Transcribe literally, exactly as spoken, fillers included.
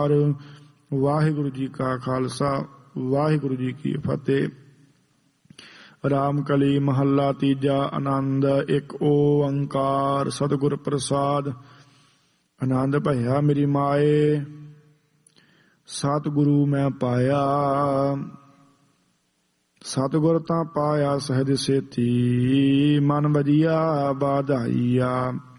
ਓੰਕਾਰ। ਵਾਹਿਗੁਰੂ ਜੀ ਕਾ ਖਾਲਸਾ ਵਾਹਿਗੁਰੂ ਜੀ ਕੀ ਫਤਿਹ। ਰਾਮ ਕਲੀ ਮਹੱਲਾ ਤੀਜਾ। ਆਨੰਦ ਇੱਕ ਓੰਕਾਰ ਸਤਿਗੁਰ ਪ੍ਰਸਾਦ। ਆਨੰਦ ਭਇਆ ਮੇਰੀ ਮਾਏ, ਸਤਿਗੁਰੂ ਮੈਂ ਪਾਇਆ। ਸਤਿਗੁਰ ਤਾਂ ਪਾਇਆ ਸਹਿਜ ਸੇਤੀ, ਮਨ ਵਧੀਆ ਬਾਧਾਈਆ।